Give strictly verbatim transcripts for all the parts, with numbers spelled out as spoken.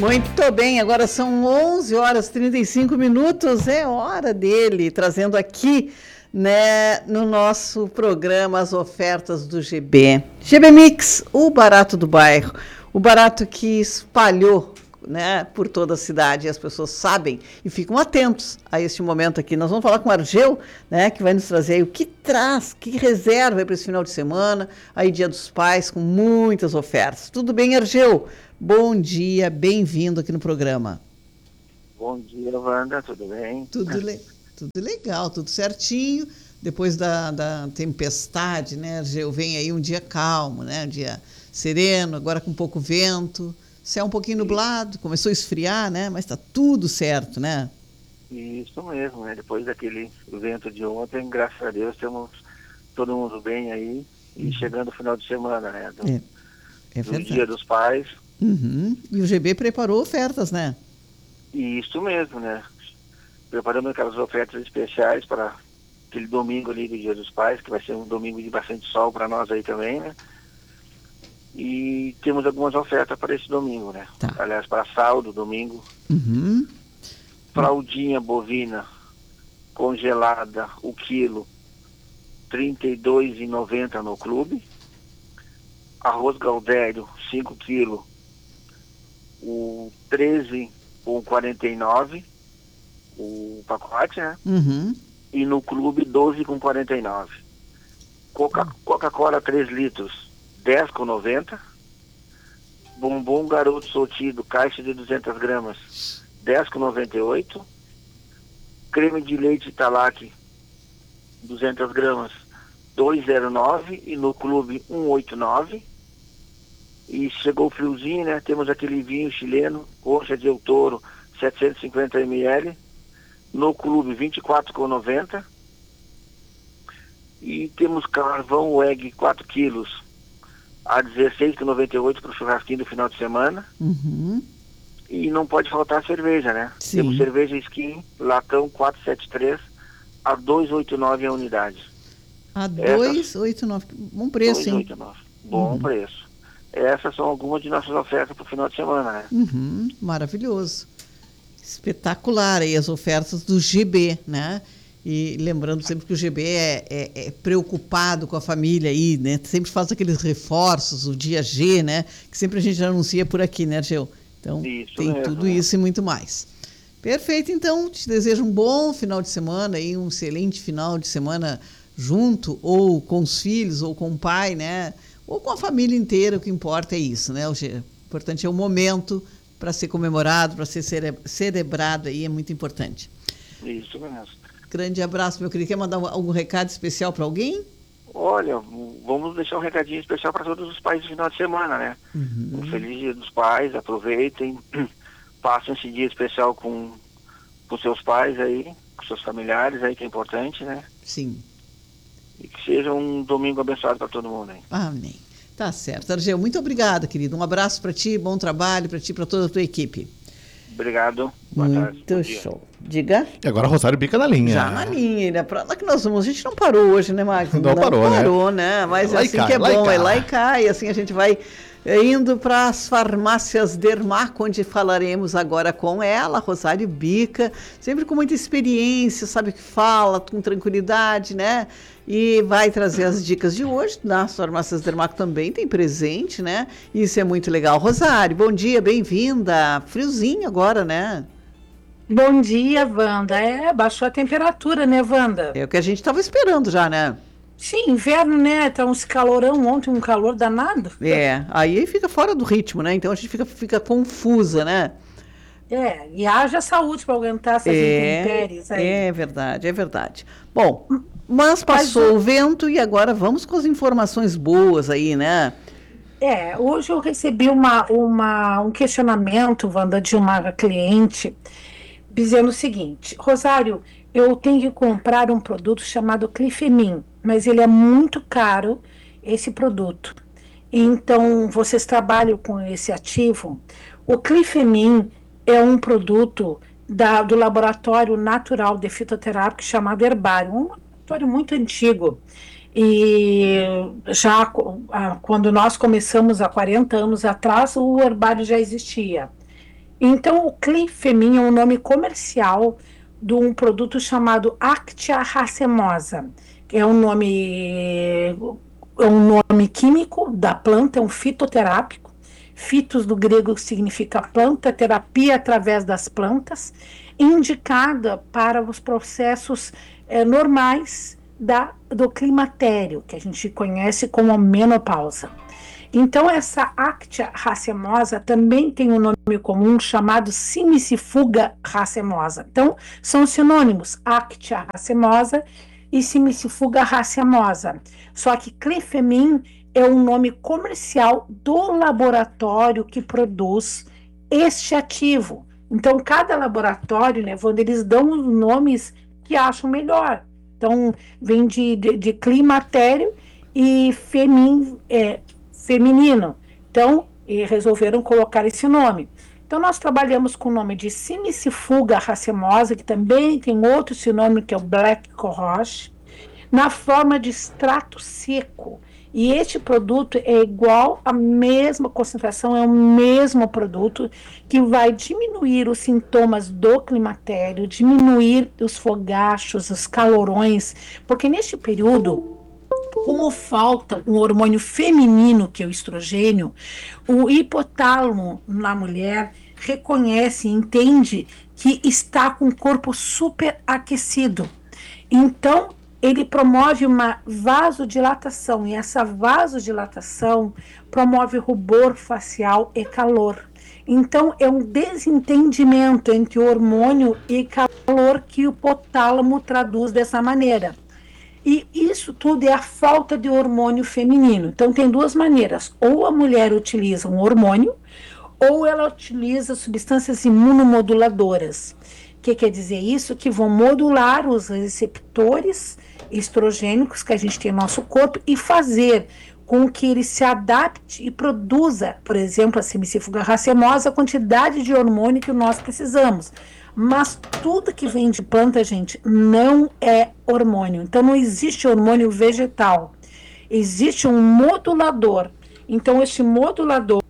Muito bem, agora são onze horas e trinta e cinco minutos, é hora dele, trazendo aqui, né, no nosso programa as ofertas do G B. G B Mix, o barato do bairro, o barato que espalhou, né, por toda a cidade, e as pessoas sabem e ficam atentos a este momento aqui. Nós vamos falar com o Argeu, né, que vai nos trazer aí o que traz, que reserva para esse final de semana, aí Dia dos Pais, com muitas ofertas. Tudo bem, Argeu? Bom dia, bem-vindo aqui no programa. Bom dia, Wanda, tudo bem? Tudo, le... tudo legal, tudo certinho. Depois da, da tempestade, né, Argeu, vem aí um dia calmo, né, um dia sereno, agora com pouco vento. Céu um pouquinho nublado, começou a esfriar, né? Mas está tudo certo, né? Isso mesmo, né? Depois daquele vento de ontem, graças a Deus, temos todo mundo bem aí. E uhum. chegando o final de semana, né? Do, é, é do Dia dos Pais. Uhum. E o G B preparou ofertas, né? Isso mesmo, né? Preparando aquelas ofertas especiais para aquele domingo ali do Dia dos Pais, que vai ser um domingo de bastante sol para nós aí também, né? E temos algumas ofertas para esse domingo, né? Tá. Aliás, para sábado, domingo. Uhum. Fraldinha bovina congelada, o quilo, trinta e dois reais e noventa centavos no clube. Arroz Galdério, cinco quilos, o treze com quarenta e nove, o pacote, né? Uhum. E no clube, doze com quarenta e nove. Coca, Coca-Cola, três litros, dez com noventa. Bombom Garoto Sortido, caixa de duzentas gramas, dez com noventa e oito. Creme de leite Italac, duzentas gramas, dois zero nove. E no clube, um oito nove. E chegou o friozinho, né? Temos aquele vinho chileno, Concha de El Toro, setecentos e cinquenta mililitros. No clube, vinte e quatro com noventa. E temos carvão W E G, quatro quilos, a dezesseis com noventa e oito para o churrasquinho do final de semana. Uhum. E não pode faltar cerveja, né? Sim. Temos cerveja Skin, latão quatrocentos e setenta e três, a dois reais e oitenta e nove a unidade. A dois reais e oitenta e nove. Bom preço, hein? dois reais e oitenta e nove. Bom Uhum. preço. Essas são algumas de nossas ofertas para o final de semana, né? Uhum. Maravilhoso. Espetacular aí as ofertas do G B, né? E lembrando sempre que o G B é, é, é preocupado com a família aí, né? Sempre faz aqueles reforços, o dia G, né? Que sempre a gente anuncia por aqui, né, Geu? Então, isso tem mesmo, tudo né? isso e muito mais. Perfeito, então, te desejo um bom final de semana aí, um excelente final de semana junto, ou com os filhos, ou com o pai, né? Ou com a família inteira, o que importa é isso, né? O importante é o momento para ser comemorado, para ser cere- celebrado aí, é muito importante. Isso mesmo. Grande abraço, meu querido. Quer mandar algum recado especial para alguém? Olha, vamos deixar um recadinho especial para todos os pais do final de semana, né? Uhum. Um feliz Dia dos Pais, aproveitem, passem esse dia especial com, com seus pais aí, com seus familiares aí, que é importante, né? Sim. E que seja um domingo abençoado para todo mundo aí. Amém. Tá certo. Argeu, muito obrigada, querido. Um abraço para ti, bom trabalho para ti e para toda a tua equipe. Obrigado. Boa Muito tarde. show. Diga. E agora Rosário Bica na linha. Já na linha, né? Pra lá que nós vamos. A gente não parou hoje, né, Magno? Não, não parou, né? parou, né? Mas é lá assim cai, que é lá bom, cai. é lá e cai. Assim a gente vai indo para as farmácias Dermac, onde falaremos agora com ela, Rosário Bica, sempre com muita experiência, sabe o que fala, com tranquilidade, né? E vai trazer as dicas de hoje. Nas farmácias Dermac também tem presente, né? Isso é muito legal. Rosário, bom dia, bem-vinda. Friozinho agora, né? Bom dia, Wanda. É, baixou a temperatura, né, Wanda? É o que a gente estava esperando já, né? Sim, inverno, né? Tá uns calorão ontem, um calor danado. É, aí fica fora do ritmo, né? Então a gente fica, fica confusa, né? É, e haja saúde para aguentar essas É, intempéries aí. é verdade, é verdade. Bom, mas passou o vento e agora vamos com as informações boas aí, né? É, hoje eu recebi uma, uma, um questionamento, Wanda, de uma cliente, dizendo o seguinte: Rosário, eu tenho que comprar um produto chamado Clifemin, mas ele é muito caro, esse produto. Então, vocês trabalham com esse ativo? O Clifemin é um produto da, do Laboratório Natural de Fitoterápico chamado Herbário, um laboratório muito antigo. E já quando nós começamos há quarenta anos atrás, o herbário já existia. Então, o Clifemin é um nome comercial de um produto chamado Actia racemosa, que é um nome, é um nome químico da planta, é um fitoterápico. Fitos do grego significa planta, terapia através das plantas, indicada para os processos é, normais da, do climatério, que a gente conhece como menopausa. Então, essa Actia racemosa também tem um nome comum chamado Simicifuga racemosa. Então, são sinônimos, Actia racemosa e Simicifuga racemosa. Só que Clifemin é um nome comercial do laboratório que produz este ativo. Então, cada laboratório, né, Wanda, eles dão os nomes que acham melhor. Então, vem de, de, de climatério e femin, é, feminino. Então, e resolveram colocar esse nome. Então, nós trabalhamos com o nome de Simicifuga racemosa, que também tem outro sinônimo, que é o Black Cohosh, na forma de extrato seco. E este produto é igual à mesma concentração, é o mesmo produto que vai diminuir os sintomas do climatério, diminuir os fogachos, os calorões, porque neste período, como falta um hormônio feminino, que é o estrogênio, o hipotálamo na mulher reconhece e entende que está com o corpo superaquecido. Então, ele promove uma vasodilatação, e essa vasodilatação promove rubor facial e calor. Então, é um desentendimento entre o hormônio e calor que o hipotálamo traduz dessa maneira. E isso tudo é a falta de hormônio feminino. Então, tem duas maneiras. Ou a mulher utiliza um hormônio, ou ela utiliza substâncias imunomoduladoras. O que quer dizer isso? Que vão modular os receptores estrogênicos que a gente tem no nosso corpo e fazer com que ele se adapte e produza, por exemplo, a Simicifuga racemosa, a quantidade de hormônio que nós precisamos. Mas tudo que vem de planta, gente, não é hormônio. Então, não existe hormônio vegetal. Existe um modulador. Então, este modulador,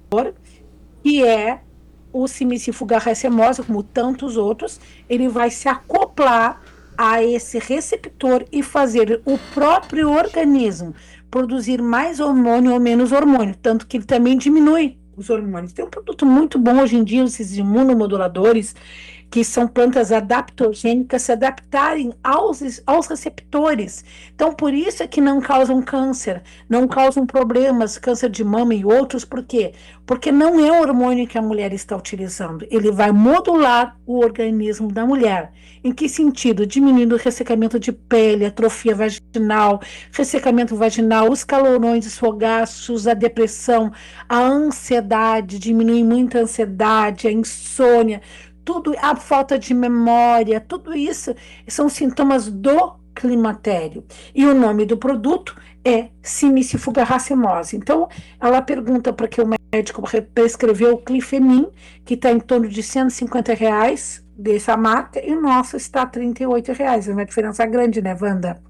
que é o Simicifuga racemosa, como tantos outros, ele vai se acoplar a esse receptor e fazer o próprio organismo produzir mais hormônio ou menos hormônio, tanto que ele também diminui os hormônios. Tem um produto muito bom hoje em dia, esses imunomoduladores, que são plantas adaptogênicas, se adaptarem aos, aos receptores. Então, por isso é que não causam câncer, não causam problemas, câncer de mama e outros. Por quê? Porque não é o hormônio que a mulher está utilizando. Ele vai modular o organismo da mulher. Em que sentido? Diminuindo o ressecamento de pele, atrofia vaginal, ressecamento vaginal, os calorões, os fogaços, a depressão, a ansiedade, diminui muito a ansiedade, a insônia, tudo, a falta de memória, tudo isso são sintomas do climatério. E o nome do produto é Simicifuga racemosa. Então, ela pergunta para que o médico prescreveu o Clifemin, que está em torno de cento e cinquenta reais dessa marca, e o nosso está a trinta e oito reais. É uma diferença grande, né, Wanda?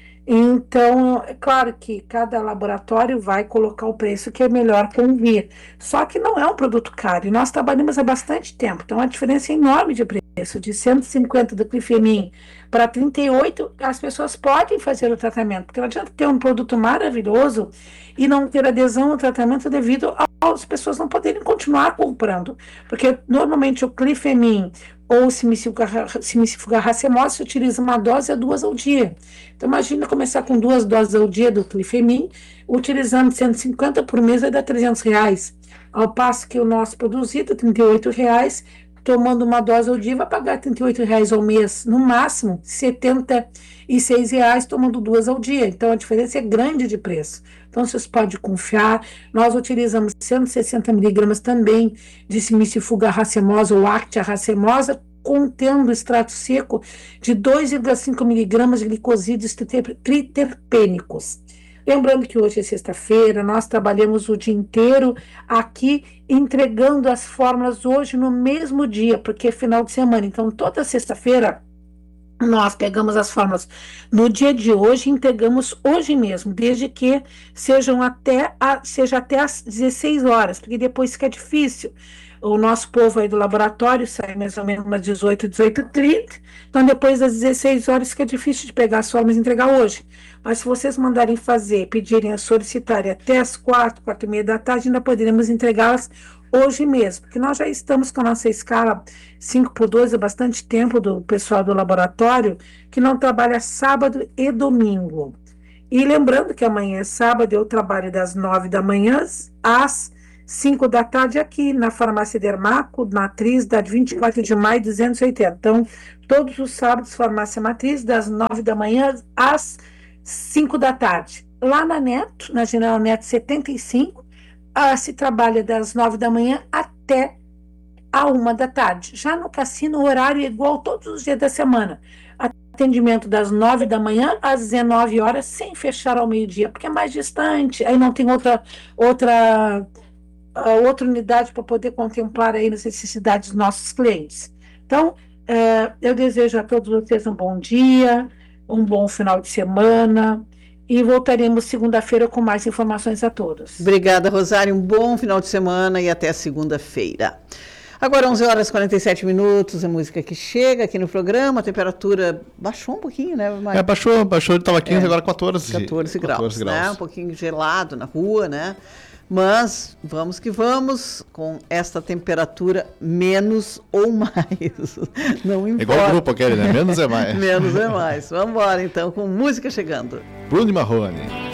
Então, é claro que cada laboratório vai colocar o preço que é melhor convir. Só que não é um produto caro. E nós trabalhamos há bastante tempo. Então, a diferença é enorme de preço. De cento e cinquenta do Clifemin para trinta e oito, as pessoas podem fazer o tratamento. Porque não adianta ter um produto maravilhoso e não ter adesão ao tratamento devido às pessoas não poderem continuar comprando. Porque, normalmente, o Clifemin ou Simicifuga racemosa se utiliza uma dose a duas ao dia. Então, imagina começar com duas doses ao dia do Clifemin, utilizando cento e cinquenta por mês, vai dar trezentos reais. Ao passo que o nosso produzido, trinta e oito reais, tomando uma dose ao dia, vai pagar trinta e oito reais ao mês, no máximo setenta e seis reais tomando duas ao dia. Então, a diferença é grande de preço. Então, vocês podem confiar. Nós utilizamos cento e sessenta miligramas também de Simicifuga racemosa ou Actia racemosa, contendo extrato seco de dois vírgula cinco miligramas de glicosídeos triterpênicos. Lembrando que hoje é sexta-feira, nós trabalhamos o dia inteiro aqui entregando as fórmulas hoje no mesmo dia, porque é final de semana. Então, toda sexta-feira Nós pegamos as formas no dia de hoje e entregamos hoje mesmo, desde que sejam até a, seja até às dezesseis horas, porque depois fica difícil. O nosso povo aí do laboratório sai mais ou menos umas dezoito, dezoito e trinta, então depois das dezesseis horas fica difícil de pegar as formas e entregar hoje. Mas se vocês mandarem fazer, pedirem, solicitarem até as quatro, quatro e meia da tarde, ainda poderemos entregá-las hoje mesmo, porque nós já estamos com a nossa escala cinco por dois há bastante tempo do pessoal do laboratório, que não trabalha sábado e domingo. E lembrando que amanhã é sábado, eu trabalho das nove da manhã às cinco da tarde aqui na Farmácia Dermaco, Matriz, da vinte e quatro de maio, duzentos e oitenta. Então, todos os sábados, Farmácia Matriz, das nove da manhã às cinco da tarde. Lá na Neto, na General Neto setenta e cinco, ah, se trabalha das nove da manhã até a uma da tarde. Já no cassino, o horário é igual todos os dias da semana. Atendimento das nove da manhã às dezenove horas, sem fechar ao meio-dia, porque é mais distante, aí não tem outra, outra, uh, outra unidade para poder contemplar aí as necessidades dos nossos clientes. Então, uh, eu desejo a todos vocês um bom dia, um bom final de semana, e voltaremos segunda-feira com mais informações a todos. Obrigada, Rosário. Um bom final de semana e até segunda-feira. Agora, onze horas e quarenta e sete minutos, a música que chega aqui no programa, a temperatura baixou um pouquinho, né, Mário? É, baixou, baixou, estava quinze, é, agora quatorze. quatorze graus, quatorze graus, né? Um pouquinho gelado na rua, né? Mas vamos que vamos com esta temperatura menos ou mais, não importa. É igual o grupo aquele, né? Menos é mais. Menos é mais. Vamos embora então, com música chegando. Bruno e Marrone.